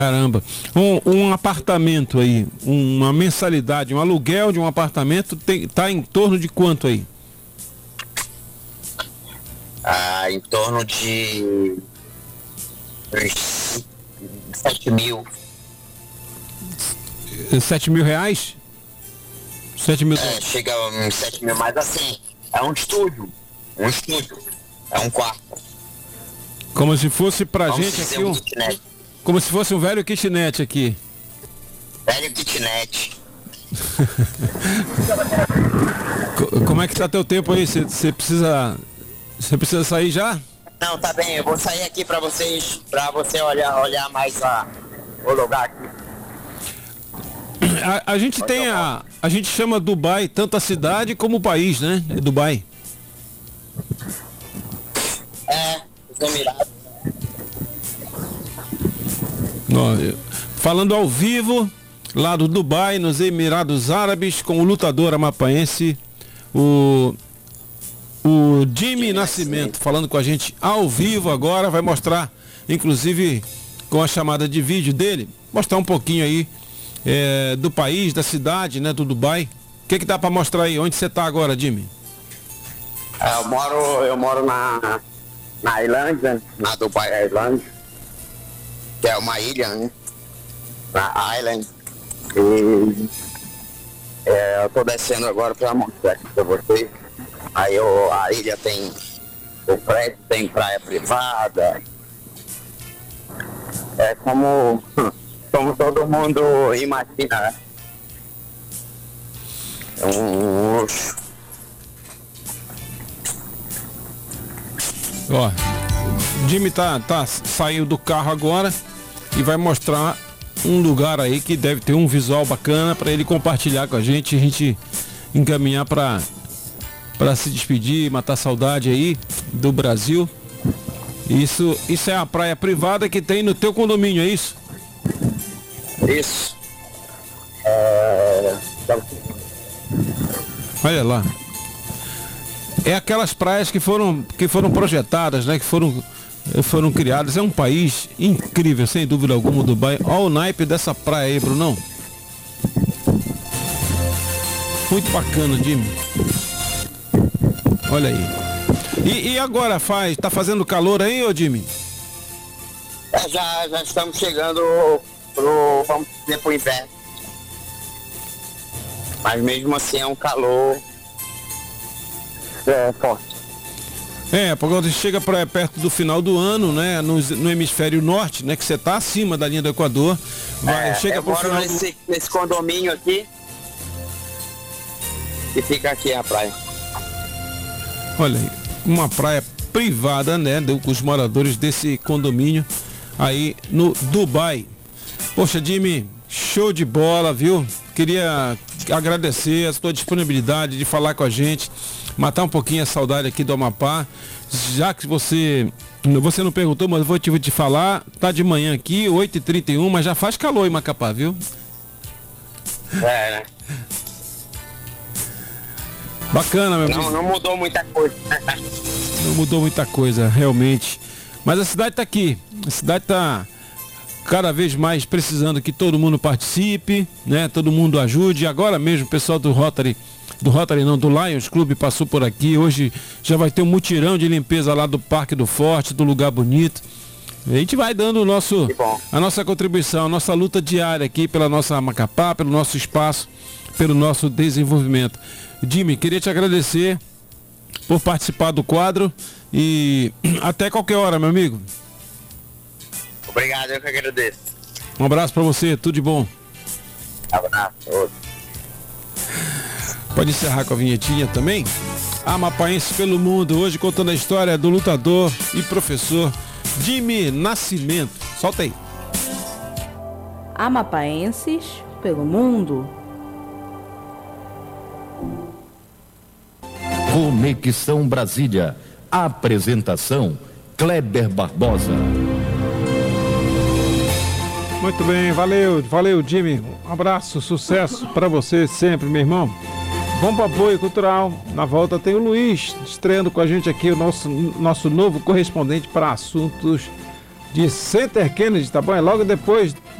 Caramba, um apartamento aí, uma mensalidade, um aluguel de um apartamento tá em torno de quanto aí? Em torno de uns 7 mil. 7 mil reais? 7 mil? Chega a uns 7 mil, mas assim, é um estúdio, é um quarto. Como se fosse pra Vamos gente dizer aqui kitnet. como se fosse um velho kitnet aqui. Velho kitnet. Como é que tá teu tempo aí? Você precisa sair já? Não, tá bem, eu vou sair aqui pra você olhar mais o lugar aqui. A gente tem a gente chama Dubai tanto a cidade como o país, né? É Dubai. Os Emirados. Falando ao vivo, lá do Dubai, nos Emirados Árabes, com o lutador amapaense, o Jimmy Nascimento, falando com a gente ao vivo agora, vai mostrar, inclusive, com a chamada de vídeo dele, mostrar um pouquinho aí do país, da cidade, né, do Dubai. O que dá para mostrar aí? Onde você está agora, Jimmy? Eu moro na Islândia, na Dubai Island, que é uma ilha, né? Na Island. E eu tô descendo agora para mostrar aqui para vocês. Aí a ilha tem o prédio, tem praia privada. É como todo mundo imagina, né? Ó, Jimmy saiu do carro agora e vai mostrar um lugar aí que deve ter um visual bacana para ele compartilhar com a gente encaminhar para se despedir, matar saudade aí do Brasil. Isso é a praia privada que tem no teu condomínio, é isso? Isso. Olha lá. É aquelas praias que foram projetadas, né? Que foram criadas. É um país incrível, sem dúvida alguma, o Dubai. Olha o naipe dessa praia aí, Brunão. Muito bacana, Jimmy. Olha aí. E agora tá fazendo calor aí, ô Jimmy? Já estamos chegando vamos dizer, pro inverno. Mas mesmo assim é um calor forte. Porque quando chega perto do final do ano, né, no hemisfério norte, né, que você tá acima da linha do Equador, chega pro final nesse condomínio aqui e fica aqui a praia. Olha aí, uma praia privada, né, dos moradores desse condomínio aí no Dubai. Poxa, Jimmy, show de bola, viu? Queria agradecer a sua disponibilidade de falar com a gente, matar um pouquinho a saudade aqui do Amapá. Já que você não perguntou, mas eu vou te falar, tá de manhã aqui, 8h31, mas já faz calor em Macapá, viu? Né? Bacana, meu amigo. Não mudou muita coisa. Não mudou muita coisa, realmente. Mas a cidade tá aqui. A cidade tá cada vez mais precisando que todo mundo participe, né? Todo mundo ajude. Agora mesmo o pessoal do Lions Clube passou por aqui. Hoje já vai ter um mutirão de limpeza lá do Parque do Forte, do lugar bonito. A gente vai dando a nossa contribuição, a nossa luta diária aqui pela nossa Macapá, pelo nosso espaço, pelo nosso desenvolvimento. Jimmy, queria te agradecer por participar do quadro e até qualquer hora, meu amigo. Obrigado, eu que agradeço. Um abraço pra você, tudo de bom. Abraço. Pode encerrar com a vinhetinha também? Amapaense pelo mundo, hoje contando a história do lutador e professor Jimmy Nascimento. Solta aí. Amapaenses pelo mundo. Conexão Brasília. Apresentação Kleber Barbosa. Muito bem, valeu Jimmy. Um abraço, sucesso para você sempre, meu irmão. Vamos para apoio cultural. Na volta tem o Luiz estreando com a gente aqui, o nosso novo correspondente para assuntos de Center Kennedy, tá bom? É logo depois